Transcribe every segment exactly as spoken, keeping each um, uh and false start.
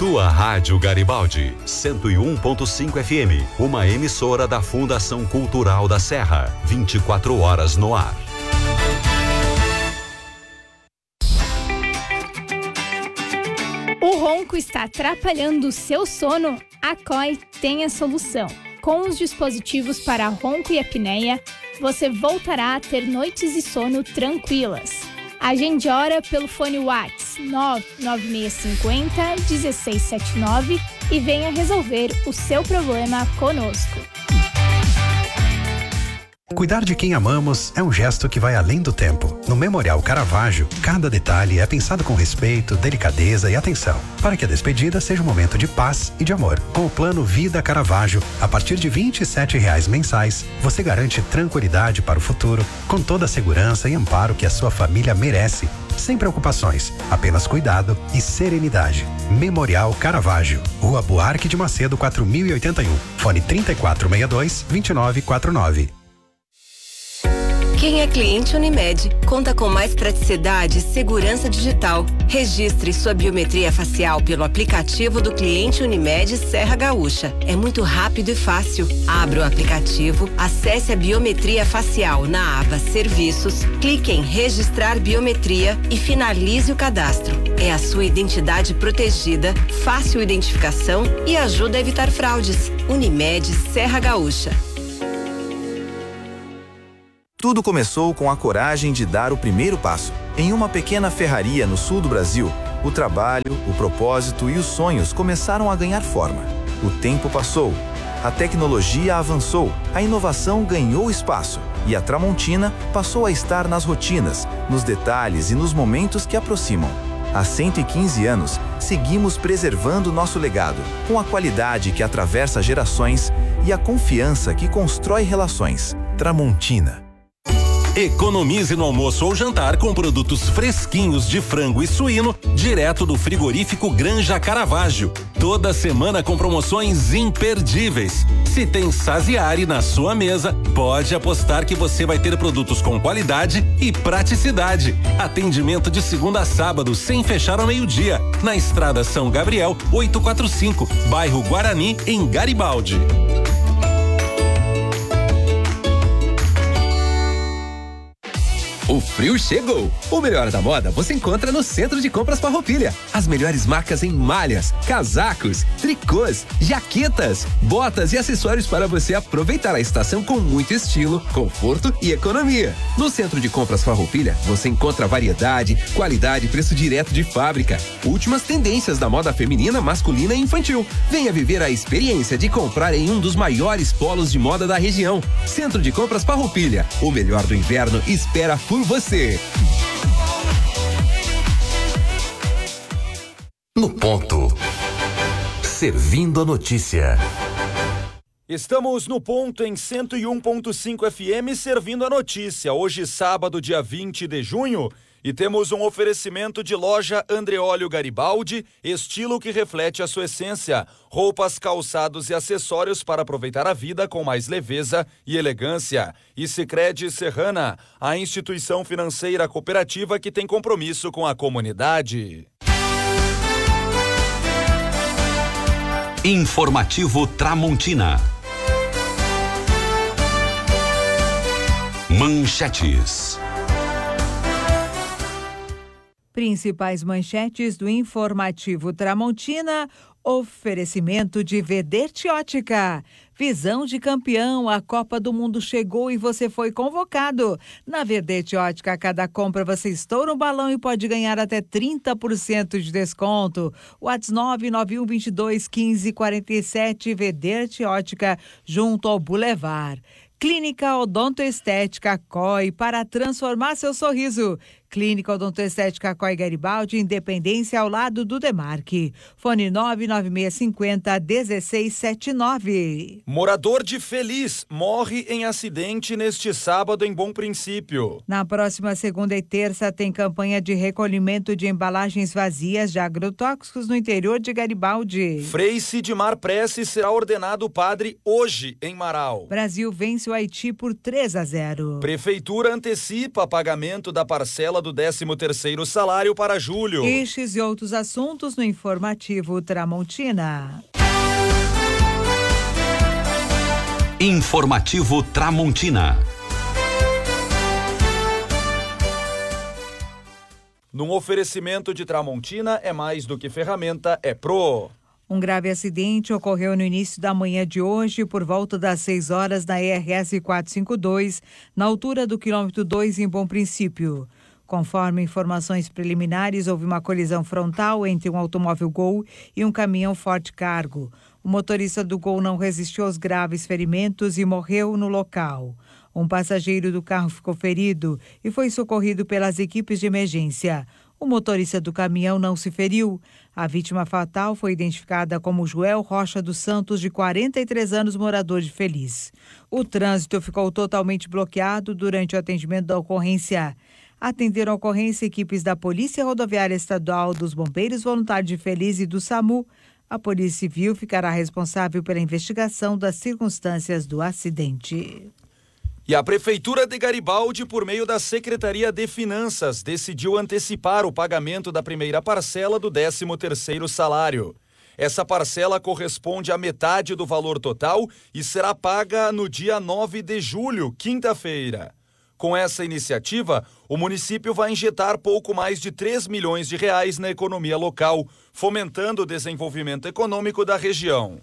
Tua Rádio Garibaldi, cento e um ponto cinco F M, uma emissora da Fundação Cultural da Serra, vinte e quatro horas no ar. O ronco está atrapalhando o seu sono? A C O I tem a solução. Com os dispositivos para ronco e apneia, você voltará a ter noites de sono tranquilas. Agende hora pelo fone WhatsApp nove nove seis cinco zero, um seis sete nove e venha resolver o seu problema conosco. Cuidar de quem amamos é um gesto que vai além do tempo. No Memorial Caravaggio, cada detalhe é pensado com respeito, delicadeza e atenção, para que a despedida seja um momento de paz e de amor. Com o plano Vida Caravaggio, a partir de vinte e sete reais mensais, você garante tranquilidade para o futuro, com toda a segurança e amparo que a sua família merece. Sem preocupações, apenas cuidado e serenidade. Memorial Caravaggio, Rua Buarque de Macedo, quatro mil e oitenta e um. Fone trinta e quatro sessenta e dois, vinte e nove quarenta e nove. Quem é cliente Unimed conta com mais praticidade e segurança digital. Registre sua biometria facial pelo aplicativo do cliente Unimed Serra Gaúcha. É muito rápido e fácil. Abra o aplicativo, acesse a biometria facial na aba Serviços, clique em Registrar Biometria e finalize o cadastro. É a sua identidade protegida, fácil identificação e ajuda a evitar fraudes. Unimed Serra Gaúcha. Tudo começou com a coragem de dar o primeiro passo. Em uma pequena ferraria no sul do Brasil, o trabalho, o propósito e os sonhos começaram a ganhar forma. O tempo passou, a tecnologia avançou, a inovação ganhou espaço e a Tramontina passou a estar nas rotinas, nos detalhes e nos momentos que aproximam. Há cento e quinze anos, seguimos preservando nosso legado, com a qualidade que atravessa gerações e a confiança que constrói relações. Tramontina. Economize no almoço ou jantar com produtos fresquinhos de frango e suíno, direto do frigorífico Granja Caravaggio. Toda semana com promoções imperdíveis. Se tem Saziari na sua mesa, pode apostar que você vai ter produtos com qualidade e praticidade. Atendimento de segunda a sábado, sem fechar ao meio-dia. Na Estrada São Gabriel, oitocentos e quarenta e cinco, bairro Guarani, em Garibaldi. O frio chegou! O melhor da moda você encontra no Centro de Compras Farroupilha. As melhores marcas em malhas, casacos, tricôs, jaquetas, botas e acessórios para você aproveitar a estação com muito estilo, conforto e economia. No Centro de Compras Farroupilha você encontra variedade, qualidade e preço direto de fábrica. Últimas tendências da moda feminina, masculina e infantil. Venha viver a experiência de comprar em um dos maiores polos de moda da região. Centro de Compras Farroupilha. O melhor do inverno espera por você. No ponto. Servindo a notícia. Estamos no ponto em cento e um ponto cinco F M, servindo a notícia. Hoje, sábado, dia vinte de junho, e temos um oferecimento de loja Andreóleo Garibaldi, estilo que reflete a sua essência. Roupas, calçados e acessórios para aproveitar a vida com mais leveza e elegância. E Sicredi Serrana, a instituição financeira cooperativa que tem compromisso com a comunidade. Informativo Tramontina. Manchetes. Principais manchetes do Informativo Tramontina. Oferecimento de Vedete Ótica. Visão de campeão, a Copa do Mundo chegou e você foi convocado. Na Vedete Ótica, a cada compra você estoura um balão e pode ganhar até trinta por cento de desconto. WhatsApp nove nove um dois dois um cinco quatro sete, Vedete Ótica, junto ao Boulevard. Clínica Odontoestética C O I, para transformar seu sorriso. Clínica Odontoestética C O I Garibaldi, Independência, ao lado do Demarque. Fone nove nove seis cinco zero, um seis sete nove. Morador de Feliz morre em acidente neste sábado em Bom Princípio. Na próxima segunda e terça tem campanha de recolhimento de embalagens vazias de agrotóxicos no interior de Garibaldi. Frei Sidmar Prestes será ordenado padre hoje em Marau. Brasil vence o Haiti por três a zero. Prefeitura antecipa pagamento da parcela do décimo terceiro salário para julho. Estes e outros assuntos no Informativo Tramontina. Informativo Tramontina. Num oferecimento de Tramontina, é mais do que ferramenta, é Pro. Um grave acidente ocorreu no início da manhã de hoje, por volta das seis horas, na E R S quatrocentos e cinquenta e dois, na altura do quilômetro dois, em Bom Princípio. Conforme informações preliminares, houve uma colisão frontal entre um automóvel Gol e um caminhão Forte Cargo. O motorista do Gol não resistiu aos graves ferimentos e morreu no local. Um passageiro do carro ficou ferido e foi socorrido pelas equipes de emergência. O motorista do caminhão não se feriu. A vítima fatal foi identificada como Joel Rocha dos Santos, de quarenta e três anos, morador de Feliz. O trânsito ficou totalmente bloqueado durante o atendimento da ocorrência. Atenderam a ocorrência equipes da Polícia Rodoviária Estadual, dos Bombeiros Voluntários de Feliz e do SAMU. A Polícia Civil ficará responsável pela investigação das circunstâncias do acidente. E a Prefeitura de Garibaldi, por meio da Secretaria de Finanças, decidiu antecipar o pagamento da primeira parcela do décimo terceiro salário. Essa parcela corresponde à metade do valor total e será paga no dia nove de julho, quinta-feira. Com essa iniciativa, o município vai injetar pouco mais de três milhões de reais na economia local, fomentando o desenvolvimento econômico da região.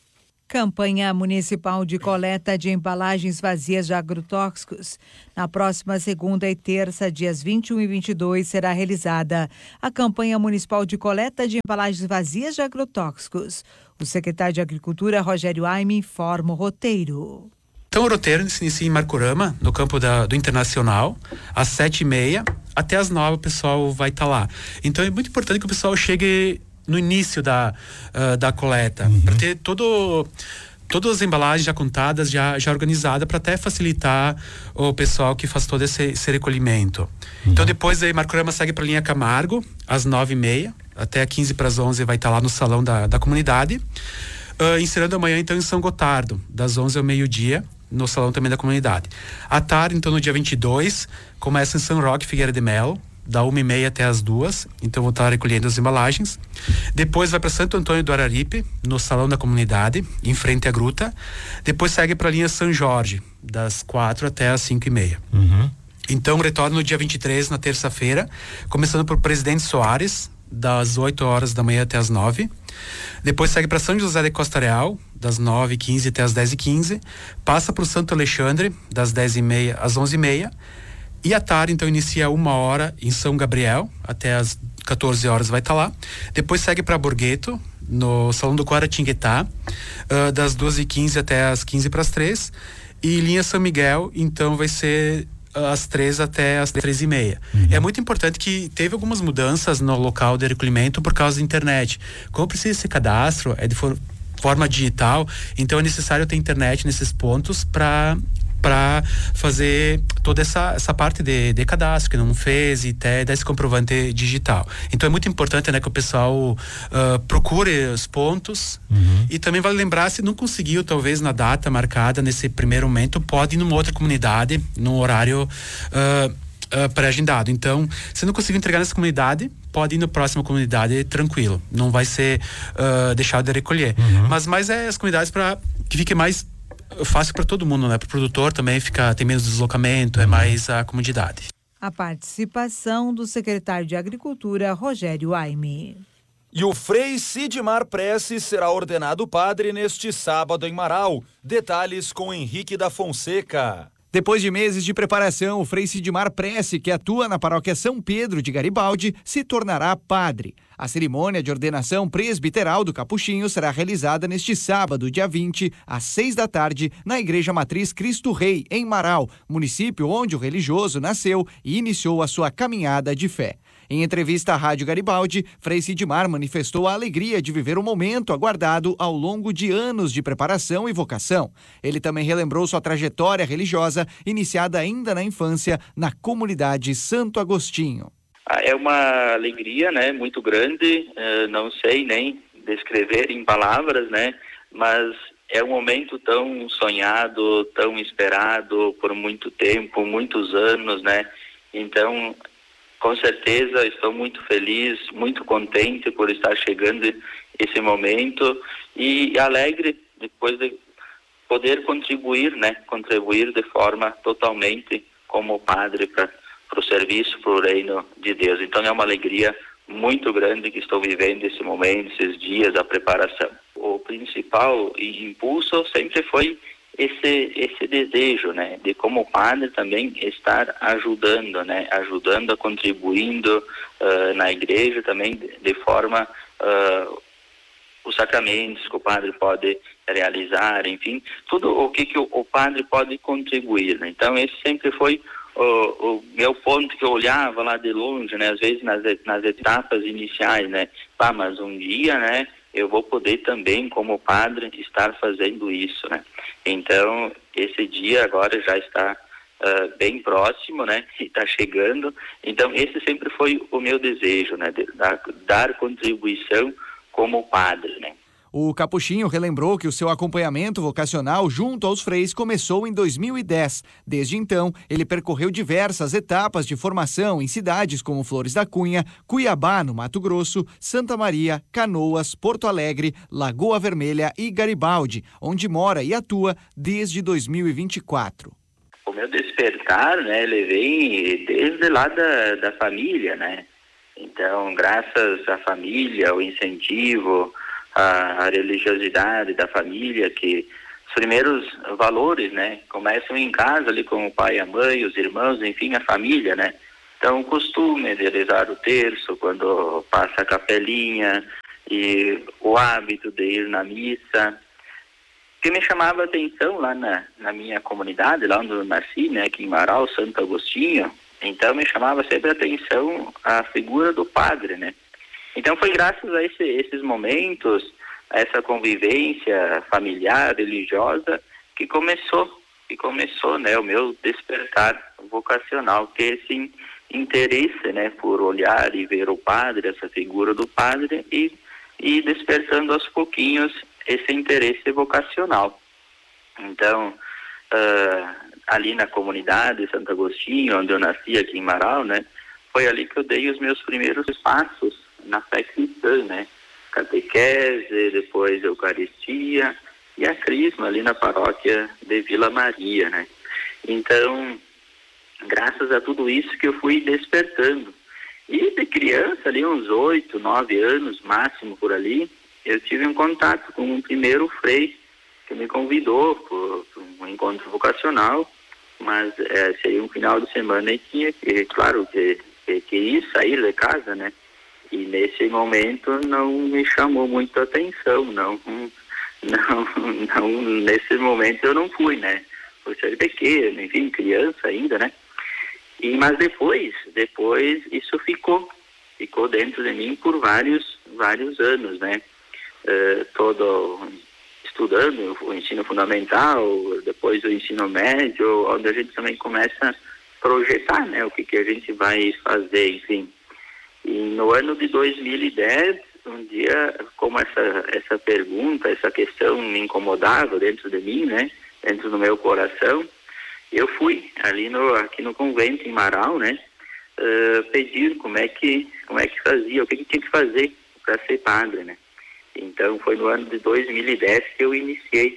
Campanha Municipal de Coleta de Embalagens Vazias de Agrotóxicos. Na próxima segunda e terça, dias vinte e um e vinte e dois, será realizada a campanha municipal de coleta de embalagens vazias de agrotóxicos. O secretário de Agricultura, Rogério Aime, informa o roteiro. Então, o roteiro se inicia em Marcurama, no campo da, do Internacional, às sete e meia, até às nove o pessoal vai estar tá lá. Então, é muito importante que o pessoal chegue no início da, uh, da coleta, uhum. para ter todo, todas as embalagens já contadas, já, já organizadas, para até facilitar o pessoal que faz todo esse, esse recolhimento. Uhum. Então, depois aí Marcurama segue para a linha Camargo, às nove e meia, até quinze para as onze vai estar tá lá no salão da, da comunidade. Uh, encerrando amanhã, então, em São Gotardo, das onze ao meio-dia, no salão também da comunidade. À tarde, então, no dia vinte e dois, começa em São Roque, Figueira de Melo, da uma e meia até as duas, então vou estar recolhendo as embalagens. Depois vai para Santo Antônio do Araripe, no salão da comunidade, em frente à gruta. Depois segue para a linha São Jorge, das quatro até as cinco e meia. Uhum. Então retorno no dia vinte e três, na terça-feira, começando por Presidente Soares, das oito horas da manhã até as nove. Depois segue para São José de Costa Real, das nove e quinze até as dez e quinze. Passa para o Santo Alexandre, das dez e meia às onze e meia. E à tarde, então, inicia uma hora em São Gabriel, até as quatorze horas vai estar tá lá. Depois segue para Borgueto, no Salão do Quaratinguetá, uh, das duas e quinze até as quinze para as três. E linha São Miguel, então, vai ser às três até às três e meia. Uhum. É muito importante que teve algumas mudanças no local de recolhimento por causa da internet. Como precisa esse cadastro, é de for, forma digital, então é necessário ter internet nesses pontos para para fazer toda essa, essa parte de, de cadastro que não fez e até desse comprovante digital. Então é muito importante, né, que o pessoal uh, procure os pontos. Uhum. E também vale lembrar, se não conseguiu talvez na data marcada nesse primeiro momento, pode ir numa outra comunidade num horário uh, uh, pré-agendado. Então, se não conseguiu entregar nessa comunidade, pode ir na próxima comunidade tranquilo, não vai ser uh, deixado de recolher. Uhum. Mas mais é as comunidades para que fique mais fácil para todo mundo, né? Para o produtor também fica, tem menos deslocamento, uhum. é mais a comodidade. A participação do secretário de Agricultura, Rogério Aime. E o Frei Sidmar Presce será ordenado padre neste sábado em Marau. Detalhes com Henrique da Fonseca. Depois de meses de preparação, o Frei Sidmar Presce, que atua na paróquia São Pedro de Garibaldi, se tornará padre. A cerimônia de ordenação presbiteral do Capuchinho será realizada neste sábado, dia vinte, às seis da tarde, na Igreja Matriz Cristo Rei, em Marau, município onde o religioso nasceu e iniciou a sua caminhada de fé. Em entrevista à Rádio Garibaldi, Frei Sidmar manifestou a alegria de viver o momento aguardado ao longo de anos de preparação e vocação. Ele também relembrou sua trajetória religiosa, iniciada ainda na infância, na comunidade Santo Agostinho. É uma alegria, né, muito grande, não sei nem descrever em palavras, né, mas é um momento tão sonhado, tão esperado por muito tempo, muitos anos, né, então com certeza estou muito feliz, muito contente por estar chegando esse momento e alegre depois de poder contribuir, né, contribuir de forma totalmente como padre para o serviço, para o reino de Deus. Então é uma alegria muito grande que estou vivendo esse momento, esses dias, a preparação. O principal impulso sempre foi esse esse desejo, né, de como padre também estar ajudando, né, ajudando, contribuindo uh, na igreja também de, de forma uh, os sacramentos que o padre pode realizar, enfim, tudo o que, que o, o padre pode contribuir, né? Então esse sempre foi o, o meu ponto que eu olhava lá de longe, né, às vezes nas, nas etapas iniciais, né, ah, mas um dia, né, eu vou poder também, como padre, estar fazendo isso, né? Então, esse dia agora já está uh, bem próximo, né? E está chegando. Então, esse sempre foi o meu desejo, né? De dar, dar contribuição como padre, né? O Capuchinho relembrou que o seu acompanhamento vocacional junto aos freis começou em dois mil e dez. Desde então, ele percorreu diversas etapas de formação em cidades como Flores da Cunha, Cuiabá, no Mato Grosso, Santa Maria, Canoas, Porto Alegre, Lagoa Vermelha e Garibaldi, onde mora e atua desde dois mil e vinte e quatro. O meu despertar, né, ele vem desde lá da, da família, né? Então, graças à família, ao incentivo, a religiosidade da família, que os primeiros valores, né, começam em casa ali com o pai, a mãe, os irmãos, enfim, a família, né. Então o costume de rezar o terço quando passa a capelinha e o hábito de ir na missa, que me chamava a atenção lá na, na minha comunidade, lá onde eu nasci, né, aqui em Marau, Santo Agostinho. Então me chamava sempre a atenção a figura do padre, né. Então foi graças a esse, esses momentos, a essa convivência familiar, religiosa, que começou, que começou, né, o meu despertar vocacional, ter esse interesse, né, por olhar e ver o padre, essa figura do padre, e, e despertando aos pouquinhos esse interesse vocacional. Então, uh, ali na comunidade de Santo Agostinho, onde eu nasci aqui em Marau, né, foi ali que eu dei os meus primeiros passos na fé cristã, né? Catequese, depois Eucaristia e a Crisma ali na paróquia de Vila Maria, né? Então, graças a tudo isso que eu fui despertando. E de criança, ali uns oito, nove anos, máximo por ali, eu tive um contato com um primeiro frei que me convidou para um encontro vocacional, mas é, seria um final de semana e tinha que, claro, que, que, que ir sair de casa, né? E nesse momento não me chamou muito a atenção, não, não, não, nesse momento eu não fui, né, por ser pequeno, enfim, criança ainda, né, e, mas depois, depois isso ficou, ficou dentro de mim por vários, vários anos, né, uh, todo estudando o ensino fundamental, depois o ensino médio, onde a gente também começa a projetar, né, o que que a gente vai fazer, enfim. E no ano de dois mil e dez, um dia, como essa, essa pergunta, essa questão me incomodava dentro de mim, né, dentro do meu coração, eu fui ali no, aqui no convento em Marau, né, uh, pedir como é, que, como é que fazia, o que, que tinha que fazer para ser padre, né. Então foi no ano de dois mil e dez que eu iniciei,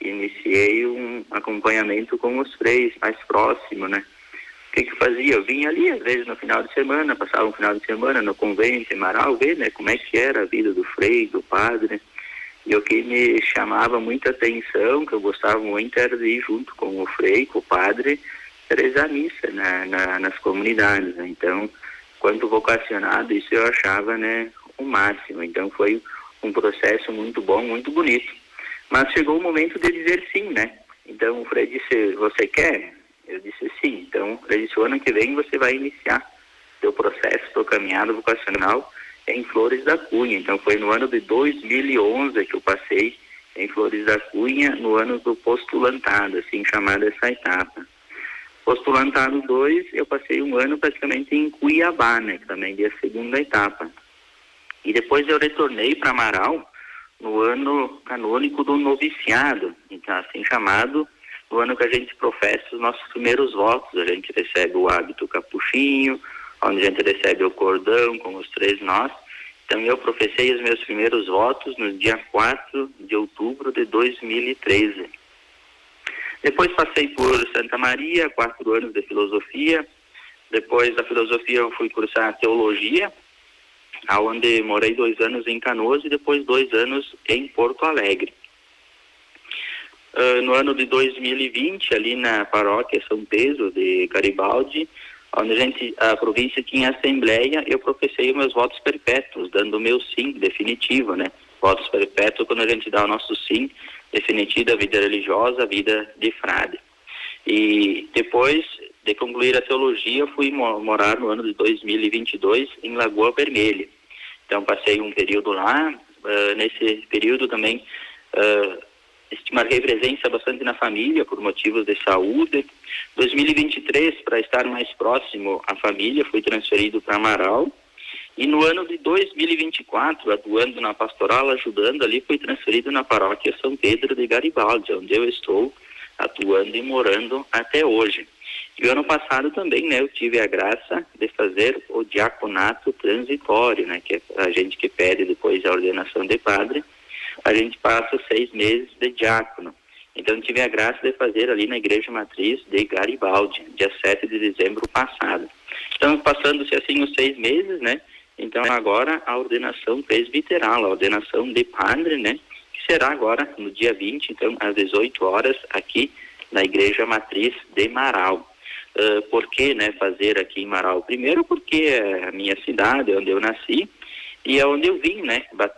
iniciei um acompanhamento com os freis mais próximo, né. O que que fazia? Eu vinha ali, às vezes, no final de semana, passava um final de semana no convento em Marau, ver, né, como é que era a vida do frei, do padre. E o que me chamava muita atenção, que eu gostava muito, era de ir junto com o frei, com o padre, rezar a missa na, na, nas comunidades, né? Então, quanto vocacionado, isso eu achava, né, o máximo. Então, foi um processo muito bom, muito bonito. Mas chegou o momento de dizer sim, né? Então, o frei disse, você quer? Eu disse sim. Então, ele disse, o ano que vem você vai iniciar seu processo, sua caminhada vocacional em Flores da Cunha. Então, foi no ano de dois mil e onze que eu passei em Flores da Cunha, no ano do postulantado, assim chamada essa etapa. Postulantado dois, eu passei um ano praticamente em Cuiabá, né, que também é a segunda etapa. E depois eu retornei para Marau no ano canônico do noviciado, então assim chamado, no ano que a gente professa os nossos primeiros votos. A gente recebe o hábito capuchinho, onde a gente recebe o cordão com os três nós. Então eu professei os meus primeiros votos no dia quatro de outubro de dois mil e treze. Depois passei por Santa Maria, quatro anos de filosofia. Depois da filosofia eu fui cursar teologia, aonde morei dois anos em Canoas e depois dois anos em Porto Alegre. Uh, no ano de dois mil e vinte, ali na paróquia São Pedro de Garibaldi, onde a, gente, a província tinha assembleia, eu professei os meus votos perpétuos, dando o meu sim definitivo, né? Votos perpétuos quando a gente dá o nosso sim definitivo à vida religiosa, à vida de frade. E depois de concluir a teologia, fui morar no ano de dois mil e vinte e dois em Lagoa Vermelha. Então passei um período lá, uh, nesse período também uh, marquei presença bastante na família por motivos de saúde. dois mil e vinte e três, para estar mais próximo à família, fui transferido para Amaral. E no ano de dois mil e vinte e quatro, atuando na pastoral, ajudando ali, fui transferido na paróquia São Pedro de Garibaldi, onde eu estou atuando e morando até hoje. E o ano passado também, né, eu tive a graça de fazer o diaconato transitório, né, que é a gente que pede depois a ordenação de padre, a gente passa seis meses de diácono. Então eu tive a graça de fazer ali na Igreja Matriz de Garibaldi, dia sete de dezembro passado. Então, passando-se assim os seis meses, né, então agora a ordenação presbiteral, a ordenação de padre, né, que será agora no dia vinte, então às dezoito horas, aqui na Igreja Matriz de Marau. Uh, por que, né, fazer aqui em Marau? Primeiro porque é a minha cidade, onde eu nasci, e é onde eu vim, né,